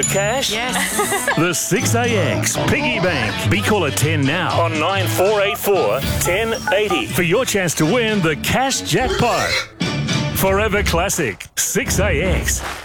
cash? Yes. The 6AX Piggy Bank. Be caller 10 now on 9484 1080 for your chance to win the cash jackpot. Forever Classic 6AX.